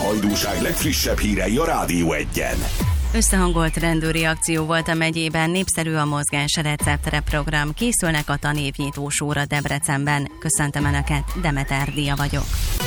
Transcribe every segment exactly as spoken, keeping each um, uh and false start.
Hajdúság legfrissebb hírei a Rádió Egyen. Összehangolt rendőri akció volt a megyében, népszerű a mozgás receptre program. Készülnek a tanévnyitó sóra Debrecenben. Köszöntöm Önöket, Demeter Dia vagyok.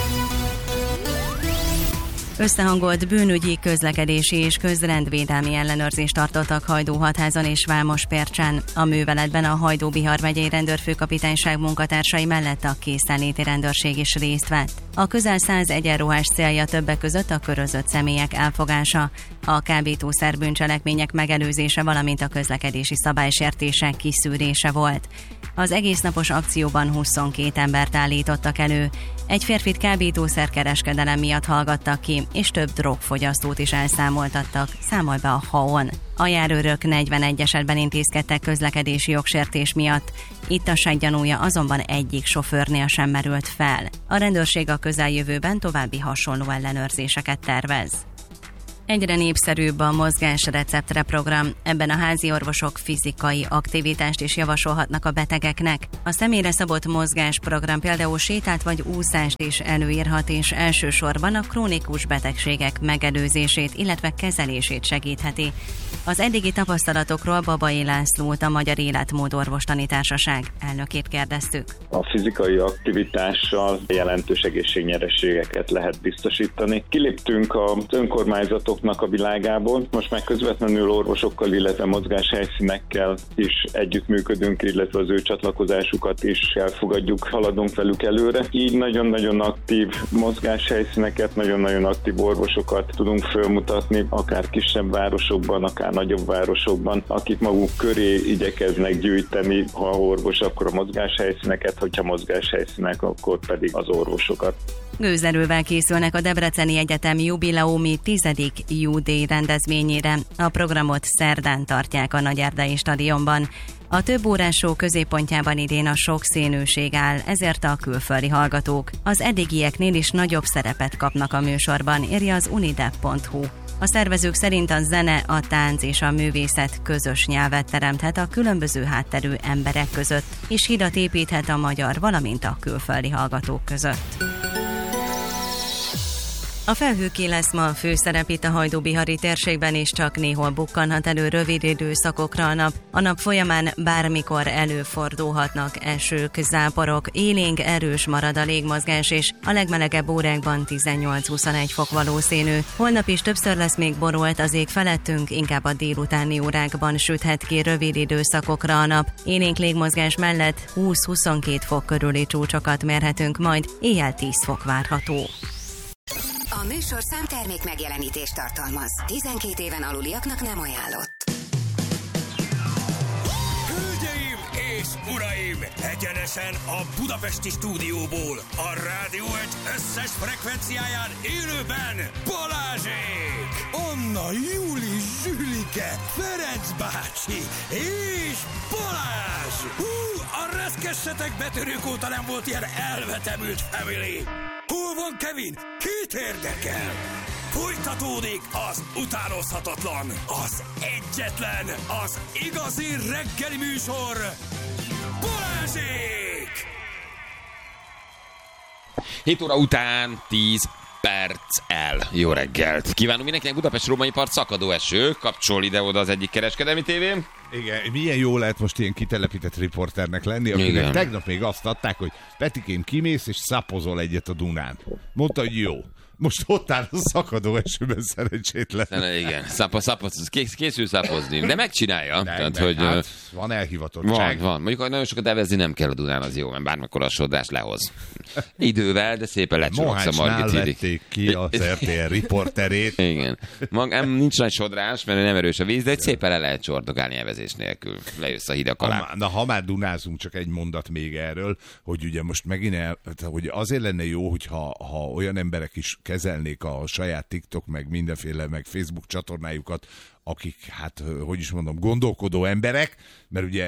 Összehangolt bűnügyi, közlekedési és közrendvédelmi ellenőrzést tartottak Hajdú-Hatházon és Vámospércsen. A műveletben a Hajdú-Bihar megyei rendőrfőkapitányság munkatársai mellett a készenléti rendőrség is részt vett. A közel száz egyenruhás célja többek között a körözött személyek elfogása, a kábítószer bűncselekmények megelőzése, valamint a közlekedési szabálysértések kiszűrése volt. Az egésznapos akcióban huszonkét embert állítottak elő. Egy férfit kábítószerkereskedelem miatt hallgattak ki, és több drogfogyasztót is elszámoltattak, számol be a há-on. A járőrök negyvenegy esetben intézkedtek közlekedési jogsértés miatt. Ittasság gyanúja azonban egyik sofőrnél sem merült fel. A rendőrség a közeljövőben további hasonló ellenőrzéseket tervez. Egyre népszerűbb a mozgás receptre program. Ebben a házi orvosok fizikai aktivitást is javasolhatnak a betegeknek. A személyre szabott mozgás program például sétát vagy úszást is előírhat, és elsősorban a krónikus betegségek megelőzését, illetve kezelését segítheti. Az eddigi tapasztalatokról Babai Lászlót, a Magyar Életmód Orvostani Társaság elnökét kérdeztük. A fizikai aktivitással jelentős egészségnyereségeket lehet biztosítani. Kiléptünk az önkormányzatoknak a világából, most már közvetlenül orvosokkal, illetve mozgáshelyszínekkel is együttműködünk, illetve az ő csatlakozásukat is elfogadjuk, haladunk velük előre. Így nagyon-nagyon aktív mozgáshelyszíneket, nagyon-nagyon aktív orvosokat tudunk fölmutatni, akár kisebb városokban, akár nagyobb városokban, akik maguk köré igyekeznek gyűjteni, ha orvos, akkor a mozgáshelyszíneket, hogyha mozgáshelyszínek, akkor pedig az orvosokat. Gőzerővel készülnek a Debreceni Egyetem jubileumi tizedik júdé rendezvényére. A programot szerdán tartják a Nagyerdei stadionban. A több órás show középpontjában idén a sokszínűség áll, ezért a külföldi hallgatók az eddigieknél is nagyobb szerepet kapnak a műsorban, írja az unidep pont hu. A szervezők szerint a zene, a tánc és a művészet közös nyelvet teremthet a különböző hátterű emberek között, és hidat építhet a magyar, valamint a külföldi hallgatók között. A felhőké lesz ma a főszerep itt a hajdú-bihari térségben, és csak néhol bukkanhat elő rövid időszakokra a nap. A nap folyamán bármikor előfordulhatnak esők, záporok, élénk erős marad a légmozgás, és a legmelegebb órákban tizennyolc-huszonegy fok valószínű. Holnap is többször lesz még borult az ég felettünk, inkább a délutáni órákban süthet ki rövid időszakokra a nap. Élénk légmozgás mellett húsz-huszonkét fok körüli csúcsokat mérhetünk, majd éjjel tíz fok várható. A műsorszám termék megjelenítést tartalmaz. tizenkét éven aluliaknak nem ajánlott. Hölgyeim és uraim! Egyenesen a budapesti stúdióból, a Rádió egy összes frekvenciáján élőben Balázsék! Anna, Júli, Zsülike, Ferenc bácsi és Balázs! Hú, a reszkessetek betörők óta nem volt ilyen elvetemült family! Hol van Kevin? Kit érdekel? Folytatódik az utánozhatatlan, az egyetlen, az igazi reggeli műsor, Balázsék! hét óra után tíz perc el. Jó reggelt! Kívánunk mindenkinek. Budapest Római part, szakadó eső, kapcsol ide-oda az egyik kereskedelmi tévén. Igen, milyen jó lehet most ilyen kitelepített riporternek lenni, akinek Igen. tegnap még azt adták, hogy Petikém, kimész és szapozol egyet a Dunán. Mondta, hogy jó. Most ott áll a szakadó esőben, szerencsétlen. Igen, Szapa, szapoz, kész, készül szapozni, de megcsinálja. Nem, Tehát, nem, hogy, hát van elhivatottság. Van, van. Mondjuk, hogy nagyon sokat evezni nem kell a Dunán, az jó, mert bármikor a sodrás lehoz. Idővel, de szépen lecsorogsz a Mohácsnál Margit vették ki az er té el riporterét. Igen. Mag, nem, nincs nagy sodrás, mert nem erős a víz, de egy szépen le lehet csordogálni evezés nélkül. Lejössz a hidak alá. Na, ha már dunázunk, csak egy mondat még erről, hogy ugye most megint el, hogy azért lenne jó, hogyha ha olyan emberek is kezelnék a saját TikTok, meg mindenféle, meg Facebook csatornájukat, akik, hát, hogy is mondom, gondolkodó emberek, mert ugye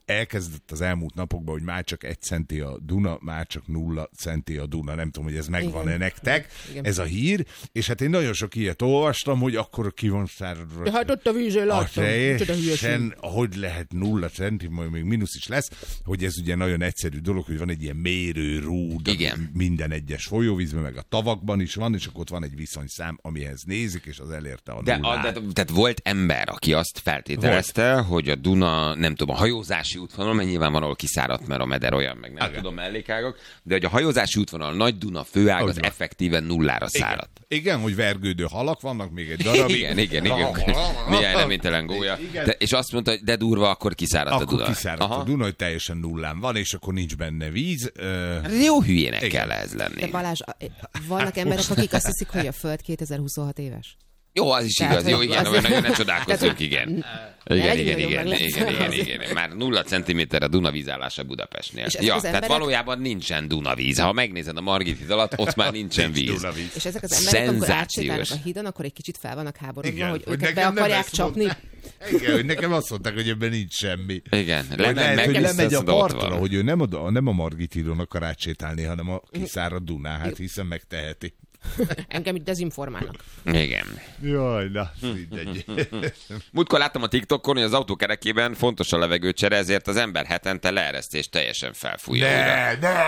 elkezdett az elmúlt napokban, hogy már csak egy centi a Duna, már csak nulla centi a Duna. Nem tudom, hogy ez megvan-e igen. nektek, igen. ez a hír. És hát én nagyon sok ilyet olvastam, hogy akkor ki van száradva. Ja, hát ott a vízön láttam. Teljesen, hogy lehet nulla centi, majd még mínusz is lesz, hogy ez ugye nagyon egyszerű dolog, hogy van egy ilyen mérőrúd igen. minden egyes folyóvízben, meg a tavakban is van, és akkor ott van egy viszonyszám, amihez nézik, és az elérte a de, nullát. a, de, tehát volt ember, aki azt feltételezte, volt. hogy a Duna, nem tudom, a hajózási útvonal, mert nyilván van, ahol kiszáradt, mert a meder olyan, meg nem igen. tudom, mellékágok, de hogy a hajózási útvonal Nagy Duna főág az effektíven nullára száradt. Igen. igen, hogy vergődő halak vannak, még egy darabig. igen, igen, igen. Néhány reménytelen gólya. De, és azt mondta, hogy de durva, akkor kiszáradt akkor a Duna. Akkor kiszáradt Aha. a Duna, hogy teljesen nullán van, és akkor nincs benne víz. Uh... Jó hülyének igen. kell ez lenni. De Balázs, vannak emberek, akik azt hiszik, hogy a Föld kétezer-huszonhat éves. Jó, az is Tehát, igaz. Jó, igen, az... nagyon ne csodálkozzunk, igen. Igen, igen, igen, igen, igen, igen. Már nulla centiméter a Duna vízállása Budapestnél. Ja, tehát emberek... valójában nincsen Dunavíz. Ha megnézed a Margit híd alatt, ott már nincsen víz. És ezek az emberek, amikor átsétálnak a hídon, akkor egy kicsit fel vannak háborodva, hogy őket be akarják csapni. Igen, hogy nekem azt mondták, hogy ebben nincs semmi. Igen. Le, lehet, hogy lemegy a partra, hogy ő nem a, nem a Margit hídon akar átsétálni, hanem a kiszáradt Dunán, hát hiszen megteheti. Engem itt dezinformálnak. Igen. Jaj, na, mindegy. Múltkor láttam a TikTokon, hogy az autó kerekében fontos a levegőcsere, ezért az ember hetente leeresztést teljesen felfújja. Ne, ne!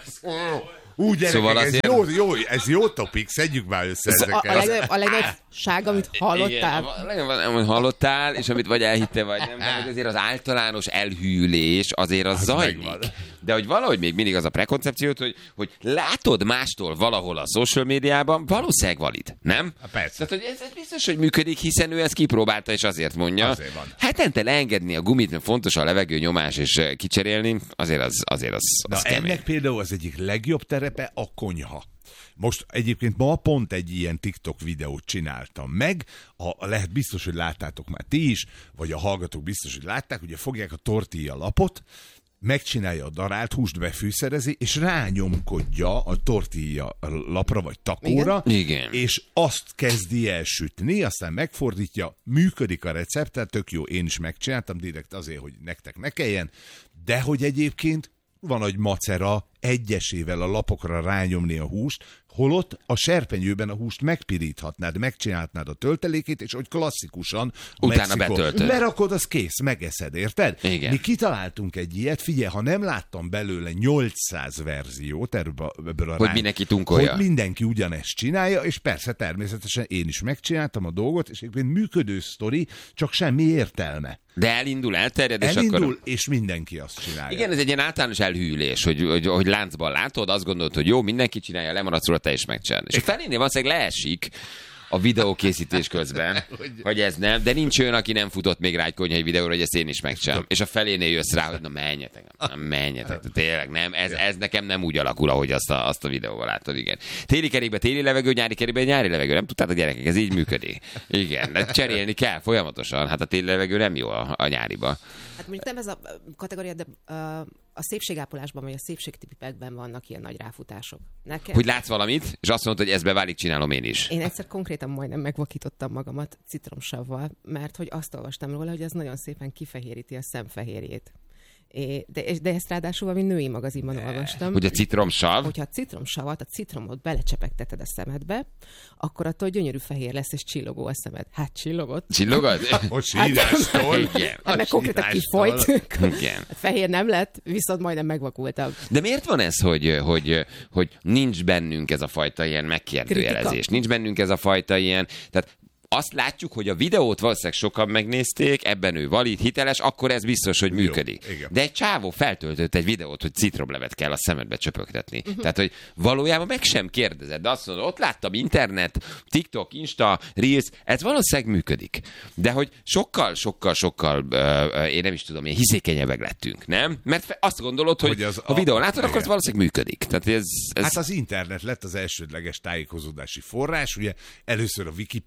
Úgy gyerekek, szóval azért... ez, jó, jó, ez jó topik, szedjük már össze ezeket. A, a, legnagyobb, a legnagyobb ság, amit hallottál. Igen, a legnagyobb, amit hallottál, és amit vagy elhittél, vagy nem, de azért az általános elhűlés azért az, az zajlik. Megvan. De hogy valahogy még mindig az a prekoncepciót, hogy, hogy látod mástól valahol a social médiában, valószínűleg valid, nem? Persze. Tehát, hogy ez, ez biztos, hogy működik, hiszen ő ezt kipróbálta, és azért mondja. Azért van. Hetente leengedni a gumit, mert fontos a levegő nyomás, és kicserélni, azért az, azért az, az Na, ennek például az egyik legjobb terepe a konyha. Most egyébként ma pont egy ilyen TikTok videót csináltam meg, a, lehet biztos, hogy láttátok már ti is, vagy a hallgatók biztos, hogy látták, ugye fogják a tortilla lapot, megcsinálja a darált húst, befűszerezi, és rányomkodja a tortilla lapra, vagy takóra, Igen. és azt kezdi el sütni, aztán megfordítja, működik a recept, tehát tök jó, én is megcsináltam direkt azért, hogy nektek ne kelljen, de hogy egyébként van egy macera egyesével a lapokra rányomni a húst, holott a serpenyőben a húst megpiríthatnád, megcsinálhatnád a töltelékét, és hogy klasszikusan utána betöltöd. Lerakod, az kész, megeszed, érted? Igen. Mi kitaláltunk egy ilyet, figyelj, ha nem láttam belőle nyolcszáz verziót ebből, ebből a hogy rány, mindenki tunkolja. Hogy mindenki ugyanezt csinálja, és persze természetesen én is megcsináltam a dolgot, és egyébként működő sztori, csak semmi értelme. De elindul, elterjed, és elindul, akkor... és mindenki azt csinálja. Igen, ez egy ilyen általános elhűlés, hogy, hogy, hogy láncban látod, azt gondolod, hogy jó, mindenki csinálja, lemaradsz róla, te is megcsinálod. És a felénél valószínűleg leesik a videókészítés közben, hogy ez nem, de nincs olyan, aki nem futott még rá egy konyhai videóra, hogy ezt én is megcsinálom. És a felénél jössz rá, hogy na menjetek, na menjetek, tényleg nem, ez, ez nekem nem úgy alakul, ahogy azt a, azt a videóval látod, igen. Téli kerékbe téli levegő, nyári kerékbe nyári levegő, nem tudtátok gyerekek, ez így működik. Igen, de cserélni kell folyamatosan, hát a téli levegő nem jó a, a nyáriba. Hát mondjuk nem ez a kategória, de uh, a szépségápolásban, vagy a szépségtipekben vannak ilyen nagy ráfutások. Nekem... Hogy látsz valamit, és azt mondod, hogy ez beválik, csinálom én is. Én egyszer konkrétan majdnem megvakítottam magamat citromsavval, mert hogy azt olvastam róla, hogy ez nagyon szépen kifehéríti a szemfehérjét. É, de, de ezt ráadásul valami női magazinban olvastam. Hogy a citromsav? Hogyha a citromsavat, a citromot belecsepegteted a szemedbe, akkor attól gyönyörű fehér lesz, és csillogó a szemed. Hát csillogott. Csillogott? Most sírástól. Igen. Hát meg konkrétan kifolyt. Igen. Fehér nem lett, viszont majdnem megvakultam. De miért van ez, hogy, hogy, hogy nincs bennünk ez a fajta ilyen megkérdőjelezés? Kritika. Nincs bennünk ez a fajta ilyen... Tehát azt látjuk, hogy a videót valószínűleg sokan megnézték, ebben ő valid, hiteles, akkor ez biztos, hogy működik. Jó, de egy csávó feltöltött egy videót, hogy citromlevet kell a szemedbe csöpögtetni. Uh-huh. Tehát, hogy valójában meg sem kérdezed, de azt mondod, ott láttam internet, TikTok, Insta, Reels, ez valószínűleg működik. De hogy sokkal, sokkal, sokkal, uh, én nem is tudom, ilyen hiszékenyebbek lettünk, nem? Mert azt gondolod, hogy, hogy az ha a videón látod, akkor ez valószínűleg működik. Tehát ez, ez... Hát az internet lett az elsődleges tájékozódási forrás, ugye először a Wikipédián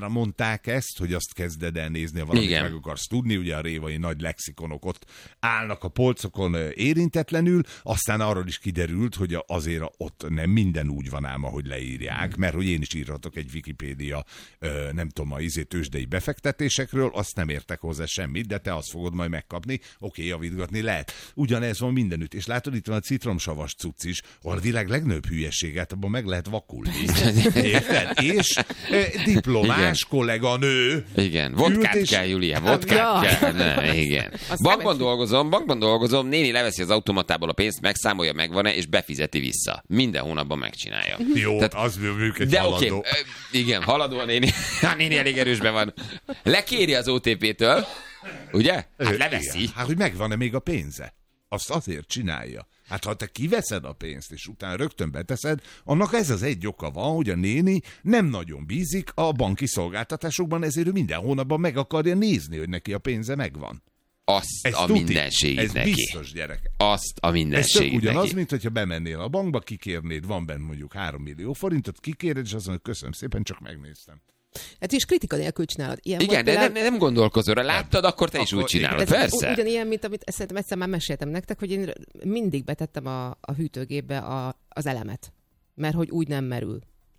Révára mondták ezt, hogy azt kezded el nézni, ha valamit Igen. meg akarsz tudni, ugye a révai nagy lexikonok ott állnak a polcokon érintetlenül, aztán arról is kiderült, hogy azért ott nem minden úgy van ám, ahogy leírják, mert hogy én is írhatok egy Wikipédia, nem tudom, a izé tőzsdei befektetésekről, azt nem értek hozzá semmit, de te azt fogod majd megkapni, oké, javítgatni lehet. Ugyanez van mindenütt, és látod, itt van a citromsavas cucc is, ahol a világ legnagyobb hülyeséget, abban meg lehet vakulni. Érted? És e, diplomás igen. kolléganő. Igen, vodkát és... kell, Julia, vodkát ja. kell. Ne, igen. Bankban dolgozom, bankban dolgozom, néni leveszi az automatából a pénzt, megszámolja, megvan-e, és befizeti vissza. Minden hónapban megcsinálja. Jó, tehát, az működik de haladó. Okay, igen, haladó a néni. A néni elég erősben van. Lekéri az o té pé-től, ugye? Hát leveszi. Igen. Hát, hogy megvan-e még a pénze? Azt azért csinálja. Hát ha te kiveszed a pénzt, és utána rögtön beteszed, annak ez az egy oka van, hogy a néni nem nagyon bízik a banki szolgáltatásokban, ezért ő minden hónapban meg akarja nézni, hogy neki a pénze megvan. Azt ez a tuti, mindenségét ez neki. Biztos, gyerek. Azt a mindenségét ez ugyanaz, neki. mint hogyha bemennél a bankba, kikérnéd, van benne mondjuk három millió forintot, kikéred, és azt mondod, köszönöm szépen, csak megnéztem. Hát és kritika nélkül csinálod. Ilyen igen, de például... nem, nem gondolkozol rá. Láttad, akkor te akkor is úgy csinálod. Igen. Persze. Ugyanilyen, mint amit szerintem egyszer már meséltem nektek, hogy én mindig betettem a, a hűtőgépbe a, az elemet. Mert hogy úgy nem merül.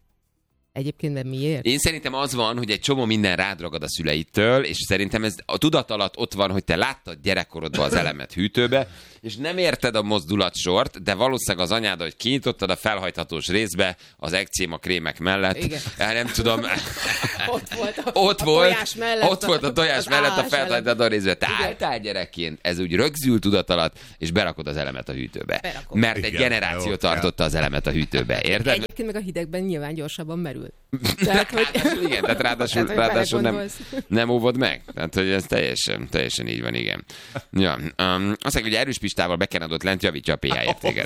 Egyébként nem miért? Én szerintem az van, hogy egy csomó minden rád ragad a szüleitől, és szerintem ez a tudat alatt ott van, hogy te láttad gyerekkorodban az elemet hűtőbe, és nem érted a mozdulatsort, de valószínűleg az anyád, hogy kinyitottad a felhajthatós részbe az ekcéma krémek mellett. Igen. Nem tudom. Ott volt a, ott a volt, tojás mellett. Ott volt a tojás mellett a felhajtható részbe. Te álltál gyerekként, ez úgy rögzül tudat alatt, és berakod az elemet a hűtőbe. Berakod. Mert egy igen, generáció jó, tartotta az elemet a hűtőbe. Érted? Egyébként meg a hidegben nyilván gyorsabban merül. Tehát, hogy... igen, tehát ráadásul, tehát, ráadásul nem, nem óvod meg. Tehát, hogy ez teljesen, teljesen így van, igen. Ja, um, azt mondja, hogy erős Pistával bekenadott lent javítja a pé há értéket.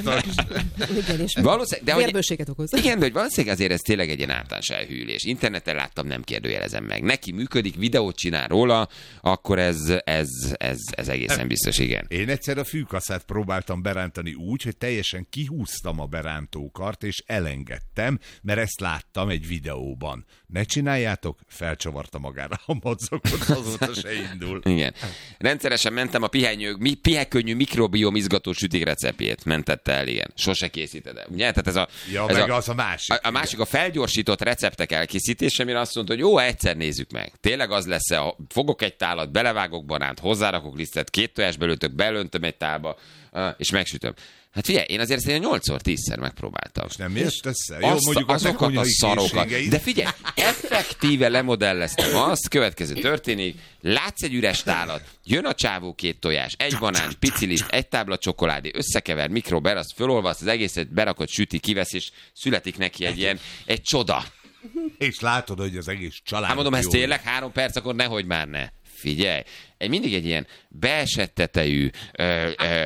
Igen, és vérbőséget okoz. Igen, de hogy valószínűleg azért ez tényleg egy ilyen általános elhűlés. Interneten láttam, nem kérdőjelezem meg. Neki működik, videót csinál róla, akkor ez, ez, ez, ez egészen biztos, igen. Én egyszer a fűkaszát próbáltam berántani úgy, hogy teljesen kihúztam a berántókart, és elengedtem, mert ezt láttam egy videóban. Ne csináljátok, felcsavarta magára a madzakot, azóta se indul. Igen. Rendszeresen mentem a pihenyő, pihekönnyű mikrobiom izgató sütik receptjét. Mentette el, igen. Sose készíted el. Ugye? Tehát ez a, ja, ez meg a, az a másik. A, a másik a felgyorsított receptek elkészítése, amire azt mondta, hogy jó, egyszer nézzük meg. Tényleg az lesz, fogok egy tálat, belevágok banánt, hozzárakok lisztet, két tojás belőtök, belöntöm egy tálba, és megsütöm. Hát figyelj, én azért szerintem nyolcszor, tízszer megpróbáltam. És nem jött össze? Jó, azt, mondjuk azokat a szarokat. De figyelj, effektíve lemodelleztem azt, következő történik, látsz egy üres tálat, jön a csávó két tojás, egy banán, pici liszt, egy tábla csokoládé, összekever, mikrober, azt fölolvasz, az egészet berakod, süti, kivesz, és születik neki egy ilyen, egy csoda. És látod, hogy az egész család. Hát mondom, ez tényleg három perc, akkor nehogy már ne. Figyelj, egy mindig egy ilyen beesett tetejű ö, ö,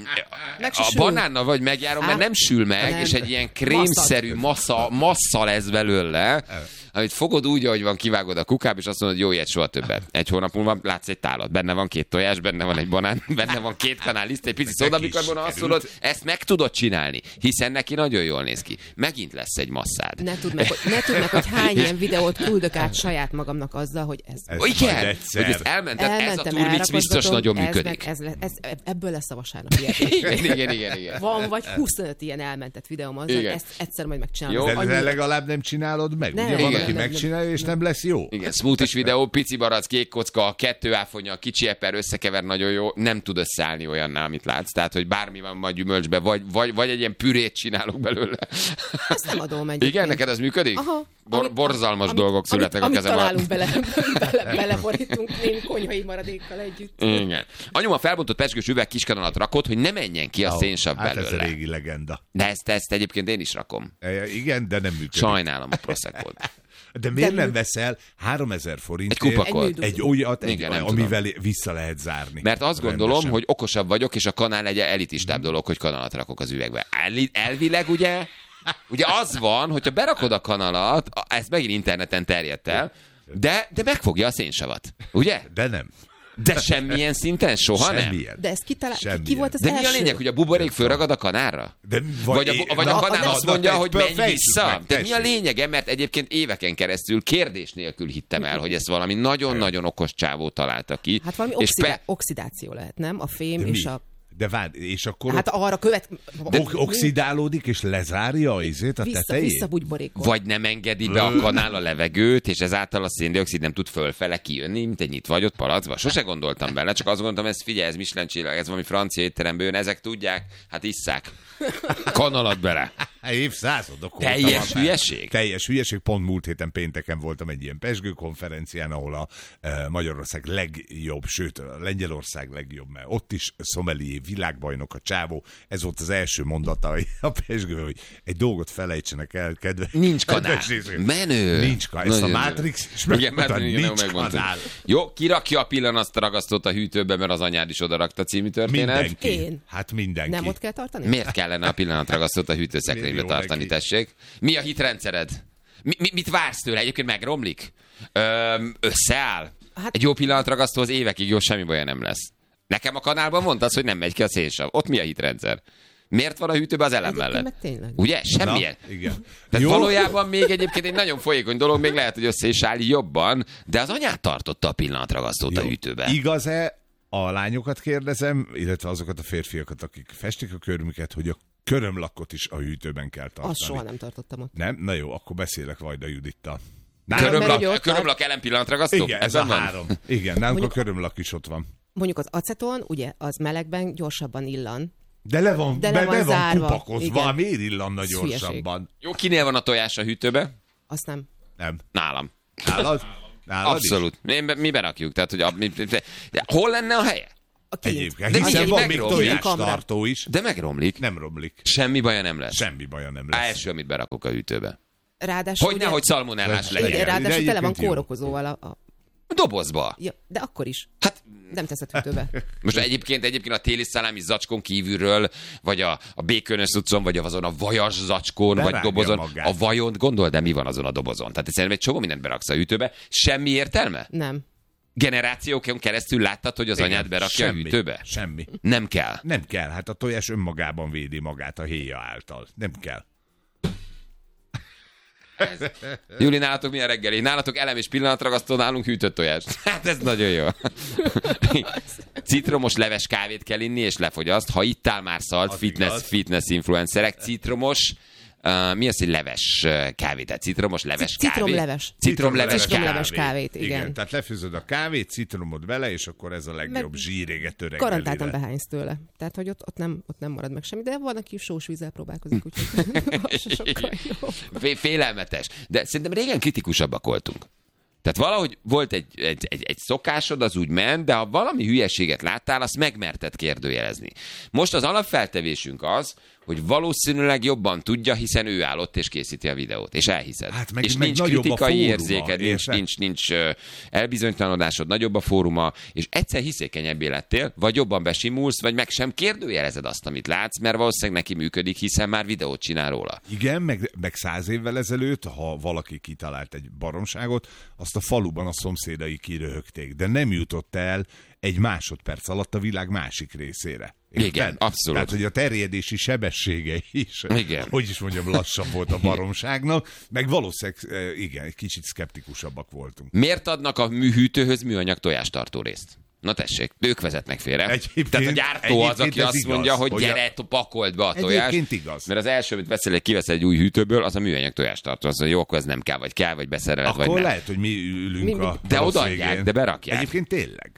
a banánnal vagy megjárom, mert nem sül meg, nem. És egy ilyen krémszerű massza, massza lesz belőle, amit fogod úgy, ahogy van, kivágod a kukába, és azt mondod, jó, ilyet soha többet. Egy hónap múlva látsz egy tálat, benne van két tojás, benne van egy banán, benne van két kanál liszt, egy pici szódabikarbona, azt mondod, ezt meg tudod csinálni, hiszen neki nagyon jól néz ki. Megint lesz egy masszád. Ne tudd meg, hogy, ne tudd meg, hogy hány ilyen videót küldök át saját magamnak azzal, hogy ez... ez igen, hogy ezt elmented, ez a turmix biztos nagyon működik. Ez, ez, ez, ebből lesz a vasárnap. igen, igen, igen, igen. Van vagy huszonöt ilyen elmentett videóm azzal, ezt egyszer majd megcsinálom. De legalább nem csinálod meg, ugye? Van, aki megcsinálja, és nem lesz jó. Igen, smoothies videó, pici barack, kék kocka, kettő áfonya, kicsi eper, összekever, nagyon jó, nem tud összeállni olyannál, amit látsz. Tehát, hogy bármi van majd gyümölcsbe, vagy, vagy, vagy egy ilyen pürét csinálok belőle. Ezt nem adom egyébként. Igen, neked az működik? Aha. Bor- amit, borzalmas amit, dolgok születnek amit, a kezem alatt. Amit találunk bele, bele, beleborítunk én konyhai maradékkal együtt. Igen. Anyum a felbontott pecskős üveg kiskanalat rakott, hogy ne menjen ki a oh, szénsav hát belőle. Ez a régi legenda. De ezt, ezt egyébként én is rakom. E, igen, de nem működik. Sajnálom a Proseccot. De miért de nem veszel háromezer forintért egy kupakot? Egy, egy olyat, egy, igen, amivel tudom. Vissza lehet zárni. Mert azt gondolom, rendesen. Hogy okosabb vagyok, és a kanál egy elitistább dolog, hogy kanalat rakok az üvegbe. El, elvileg ugye, ugye az van, hogyha berakod a kanalat, ez megint interneten terjedt el, de, de megfogja a szénsavat, ugye? De nem. De semmilyen szinten soha Semmilyen. nem. De ez kitalál... Semmilyen. Ki volt az De mi első? a lényeg, hogy a buborék fölragad a kanálra? De, Vagy, vagy, a, vagy na, a kanál na, azt na, mondja, na, hogy na, menj fejtsük vissza? meg, De mi a tessék. lényege? Mert egyébként éveken keresztül kérdés nélkül hittem el, hogy ezt valami nagyon-nagyon okos csávó találta ki. Hát valami és oxida- pe- oxidáció lehet, nem? A fém De és mi? a... De várj, és akkor Hát ott arra követ... ok- oxidálódik, és lezárja izét a Vissza, tetejét? visszabugyborékol. Vagy nem engedi be a kanál a levegőt, és ezáltal a széndioxid nem tud fölfele kijönni, mint egy nyitvagyott palacba. Sose gondoltam bele, csak azt gondoltam, ez figyelj, ez Michelin csillag, ez valami francia étteremből jön, ezek tudják, hát isszák. Kanalat bele. Évszázadok óta Teljes van már. hülyeség? Teljes hülyeség. Pont múlt héten pénteken voltam egy ilyen pezsgő konferencián, ahol a e, Magyarország legjobb, sőt a Lengyelország legjobb, mert ott is szomelié világbajnok a csávó. Ez volt az első mondata a pezsgővel, hogy egy dolgot felejtsenek el, kedves. Nincs kanál. kedves nézők. Menő. Nincs kanál. Ezt a Nagyon Matrix is Igen, megmondta, Matrix, igen, nincs megmondta. kanál. Jó, kirakja a pillanatragasztót a hűtőbe, mert az anyád is oda rakta című történet. Mindenki. Én. Hát mindenki. Nem ott kell tartani? Miért kellene a pillanatragasztót a hűtőszekrénybe Millió tartani, neki. tessék? Mi a hitrendszered? Mi, mi, mit vársz tőle? Egyébként megromlik? Öm, összeáll? Hát... Egy jó pillanatragasztóhoz évekig jó, semmi baja nem lesz. Nekem a kanálban mondtad, hogy nem megy ki a szénsav. Ott mi a hitrendszer? Miért van a hűtőben az elem Egyébként mellett? meg tényleg. Ugye? Semmilyen. Na, igen. Tehát Jó. valójában még egyébként egy nagyon folyékony dolog, még lehet, hogy össze is áll jobban, de az anyát tartotta a pillanatragasztót a Jó. hűtőbe. Igaz-e, a lányokat kérdezem, illetve azokat a férfiakat, akik festik a körmüket, hogy a körömlakot is a hűtőben kell tartani? Azt soha nem tartottam ott. Nem? Na jó, akkor beszélek Vajda Judittal. Körömlak, Mert ugye ott körömlak ellen pillanatragasztó? Igen, ez a Ebben van? három. Igen, nálunk Mondjuk- a körömlak is ott van. Mondjuk az aceton, ugye, az melegben gyorsabban illan. De le van, De be, le van be van zárva. kupakozva, Igen. miért illanna Ez hülyeség. gyorsabban? Jó, kinél van a tojás a hűtőbe? Azt nem. Nem. Nálam. Nálad? Nálad Abszolút. Én, be- mi berakjuk. Tehát, hogy a, mi, de, hol lenne a helye? A Is? kint. Egyébként, De hiszen mi- van még megromlik. tojástartó is. De megromlik. Nem romlik. Semmi baja nem lesz. Semmi baja nem Á, lesz. első, amit berakok a hűtőbe. Ráadásul Hogy ugye, nehogy szalmonellás Igen, ugye, legyen. ráadásul De tele van egyébként jó. kórokozóval a, a... A dobozba. Ja, de akkor is. Hát Nem teszed hűtőbe. most egyébként, egyébként a téli szalámi zacskón kívülről, vagy a, a békönös cuccon, vagy azon a vajas zacskón, vagy Berágja dobozon. magát. A vajont gondold, de mi van azon a dobozon? Tehát szerintem egy csomó mindent beraksz a hűtőbe. Semmi értelme? Nem. Generációkon keresztül láttad, hogy az Igen, anyád berakja semmi, a hűtőbe? Semmi. Nem kell. Nem kell, hát a tojás önmagában védi magát a héja által. Nem kell. Júli, nálatok milyen reggeli? Nálatok elem és pillanatragasztó, nálunk hűtött tojás. Hát ez nagyon jó. Citromos leves kávét kell inni, és lefogyaszt. Ha ittál már szalt, Az fitness, igaz. fitness influencerek, citromos, uh, mi az, hogy leves uh, kávét? Tehát citromos leves kávé? Citromleves. Citromleves Citromleves kávé. kávét, igen. Tehát lefőzöd a kávét, citromod bele, és akkor ez a legjobb Meg zsíréget reggelire. Garantáltan behánysz tőle. Tehát, hogy ott, ott, nem, ott nem marad meg semmi. De van, aki sós vízzel próbálkozik, úgyhogy az se sokkal jobb. Fé- Félelmetes. De szerintem régen kritikusabbak voltunk. Tehát valahogy volt egy, egy, egy, egy szokásod, az úgy ment, de ha valami hülyeséget láttál, azt megmerted kérdőjelezni. Most az alapfeltevésünk az, hogy valószínűleg jobban tudja, hiszen ő áll ott és készíti a videót, és elhiszed. Hát meg- és meg nincs nagyobb a kritikai fóruma, érzéked, nincs, érted? nincs, nincs ö, elbizonytalanodásod, nagyobb a fóruma, és egyszer hiszékenyebbé lettél, vagy jobban besimulsz, vagy meg sem kérdőjelezed azt, amit látsz, mert valószínűleg neki működik, hiszen már videót csinál róla. Igen, meg, meg száz évvel ezelőtt, ha valaki kitalált egy baromságot, azt a faluban a szomszédai kiröhögték, de nem jutott el egy másodperc alatt a világ másik részére. Érted? Igen, abszolút. Tehát, hogy a terjedési sebessége is, Igen. hogy is mondjam, lassabb volt a baromságnak, meg valószínűleg, eh, igen, egy kicsit szkeptikusabbak voltunk. Miért adnak a műhűtőhöz műanyag tojástartó részt? Na tessék, ők vezetnek félre. Egyébként- Tehát a gyártó az, egyébként aki ez azt igaz, mondja, hogy hogy a- gyere, pakold be a tojást. Egyébként igaz. Mert az első, amit veszel, kiveszel egy új hűtőből, az a műanyag tojástartó. Az, hogy jó, akkor ez nem kell, vagy kell, vagy beszereled, vagy Akkor nem. lehet, hogy mi ülünk Mi- mi- a De rossz odaadják, végén. de berakják. Egyébként tényleg.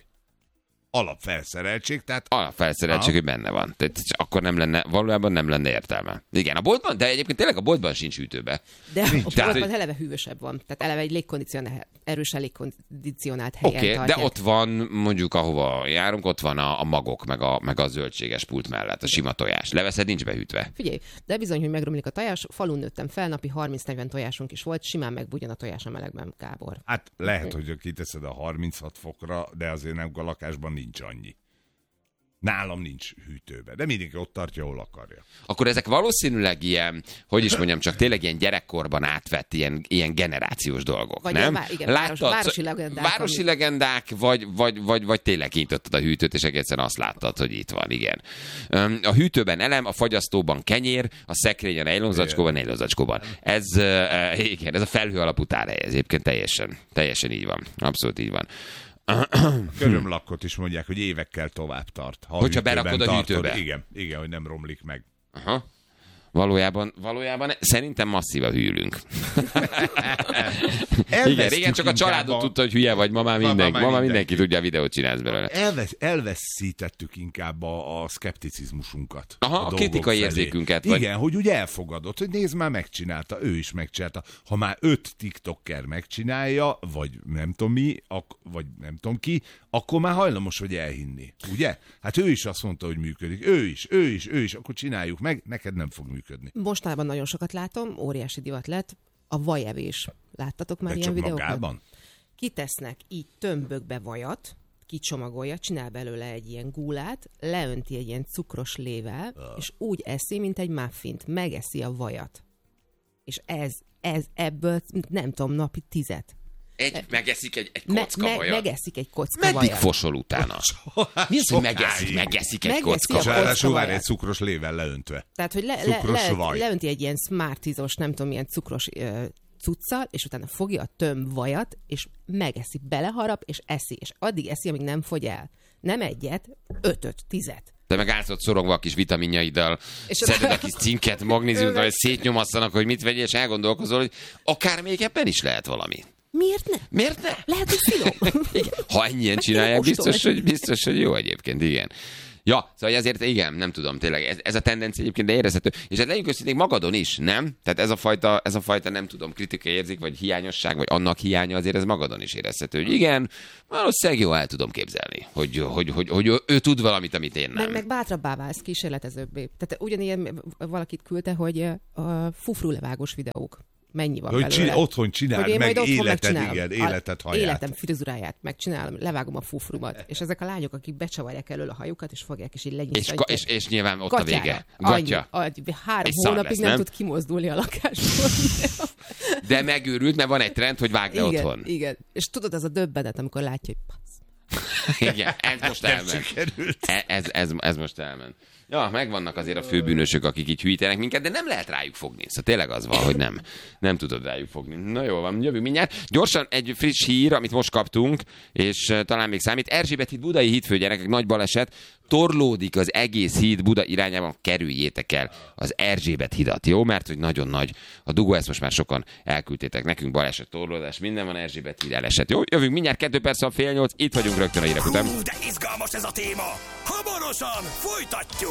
Alapfelszereltség, tehát Alapfelszereltség, hogy benne van. Tehát akkor nem lenne, valójában nem lenne értelme. Igen, a boltban, de egyébként tényleg a boltban sincs hűtőbe. De a Tehát, boltban hogy- eleve hűvösebb van. Tehát eleve egy légkondicionált, erősen légkondicionált Oké, helyen okay, de tartják. ott van, mondjuk ahova járunk, ott van a, a magok, meg a, meg a zöldséges pult mellett, a sima tojás. Leveszed, nincs behűtve. Figyelj, de bizony, hogy megromlik a tojás. Falun nőttem fel, napi harminc-negyven tojásunk is volt, simán megbugyan a tojás a melegben, Gábor. hát lehet, hogy kiteszed a harminchat fokra, de azért nem a lakásban nincs annyi. Nálam nincs hűtőben, de mindenki ott tartja, hol akarja. Akkor ezek valószínűleg ilyen, hogy is mondjam, csak tényleg ilyen gyerekkorban átvett ilyen, ilyen generációs dolgok, vagy nem? Vá- igen, város, városi legendák. Városi ami... legendák, vagy, vagy, vagy, vagy tényleg kinyitottad a hűtőt, és egészen azt láttad, hogy itt van, igen. A hűtőben elem, a fagyasztóban kenyér, a szekrényen nejlonzacskóban, nejlonzacskóban. Ez, igen, ez a felhő alapú tárhely, ez egyébként teljesen, teljesen így van. Abszolút így van. Körömlakkot is mondják, hogy évekkel tovább tart. Ha hogyha berakod a hűtőbe. Tartod, igen, igen, hogy nem romlik meg. Aha. Valójában, valójában szerintem masszívan hűlünk. Igen, régen csak a családot a... tudta, hogy hülye vagy, ma már mindenki, ma már mindenki, mindenki tudja, a videót csinálsz belőle. Elvesz, elveszítettük inkább a, a szkepticizmusunkat. Aha, a, a kritikai érzékünket. Vagy... Igen, hogy úgy elfogadod, hogy nézd, már megcsinálta, ő is megcsinálta. Ha már öt tiktoker megcsinálja, vagy nem tudom mi, ak- vagy nem tudom ki, akkor már hajlamos vagy elhinni. Ugye? Hát ő is azt mondta, hogy működik. Ő is, ő is, ő is, akkor csináljuk meg, neked nem fog működni. Mostanában nagyon sokat látom, óriási divat lett, a vajevés. Láttatok már de ilyen videókat? Magában? Kitesznek így tömbökbe vajat, kicsomagolja, csinál belőle egy ilyen gúlát, leönti egy ilyen cukros lével, uh. és úgy eszi, mint egy muffint, megeszi a vajat. És ez, ez ebből nem tudom, napi tizet. Egy, megeszik egy, egy kocka me, me, vajat. Megeszik egy kocka Meddig vajat. Meddig fosol utána? Mi az, hogy megeszik, megeszik egy kocka vajat? Ráadásul várj, egy cukros lével leöntve. Tehát, hogy le, le, le, leönti egy ilyen smartizos, nem tudom, milyen cukros uh, cuccal, és utána fogja a tömb vajat, és megeszi, beleharap, és eszi. És addig eszi, amíg nem fogy el. Nem egyet, ötöt, tizet. De meg állsz szorongva a kis vitaminjaiddal, szeded a kis cinket, magnéziumot, hogy szétnyomasszanak, hogy mit vegyél, és elgondolkozol, hogy akár még ebben is lehet valami. Miért ne? Miért ne? Lehet, hogy finom. Ha ennyien csinálják, biztos hogy, biztos, hogy jó egyébként, igen. Ja, szóval azért igen, nem tudom, tényleg, ez, ez a tendencia egyébként, de érezhető. És hát legyünk őszintén magadon is, nem? Tehát ez a fajta, ez a fajta nem tudom, kritikai érzék, vagy hiányosság, vagy annak hiánya, azért ez magadon is érezhető, hogy igen, valószínűleg jó el tudom képzelni, hogy, hogy, hogy, hogy ő, ő tud valamit, amit én nem. Meg, meg bátrabbá válsz, kísérletezőbbé. Tehát ugyanilyen valakit küldte, hogy a fufrulevágós videók. Mennyi van hogy belőle? Csin- otthon csináld meg életed, igen, életed haját. Életem frizuráját megcsinálom, levágom a fufrumat. És ezek a lányok, akik becsavarják elől a hajukat, és fogják, és így lenyisztják. És, és, és nyilván ott Gatyára. a vége. Gatya. Annyi, annyi, három és hónapig nem, nem tud kimozdulni a lakásból. De megőrült, mert van egy trend, hogy vágd le igen, otthon. Igen, és tudod, az a döbbenet, amikor látja, hogy passz. Igen, ez most elment. Ez, ez, ez, ez most elment. Ja, megvannak azért a főbűnösök, akik így hűítenek minket, de nem lehet rájuk fogni. Szóval tényleg az van, hogy nem, nem tudod rájuk fogni. Na jó van, jövünk mindjárt. Gyorsan egy friss hír, amit most kaptunk, és uh, talán még számít. Erzsébet híd, budai hídfő, gyerekek, nagy baleset. Torlódik az egész híd Buda irányában, kerüljétek el az Erzsébet hidat, jó? Mert hogy nagyon nagy a dugó, ezt most már sokan elküldtétek nekünk, baleset, torlódás, minden van, Erzsébet híd eleset. Jó, jövünk mindjárt kettő perc a fél nyolc, itt vagyunk rögtön a hírek után. Hú, de izgalmas ez a téma! Hamarosan folytatjuk!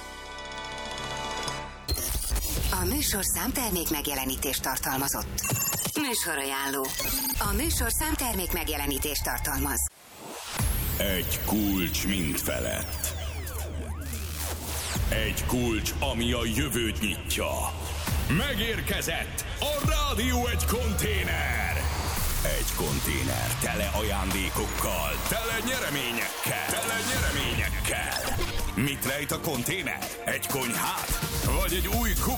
A műsor számtermék megjelenítést tartalmazott. Műsorajánló. A műsor számtermék megjelenítést tartalmaz. Egy kulcs mind felett. Egy kulcs, ami a jövőt nyitja. Megérkezett a Rádió egy konténer. Egy konténer tele ajándékokkal, tele nyereményekkel, tele nyereményekkel. Mit rejt a konténer? Egy konyhát? Vagy egy új kup